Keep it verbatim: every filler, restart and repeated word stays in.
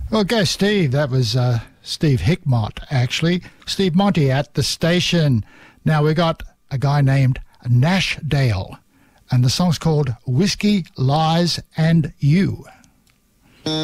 Well, go Steve. That was uh, Steve Hickmott, actually. Steve Monty at the station. Now we got a guy named Nash Dale, and the song's called Whiskey, Lies and You.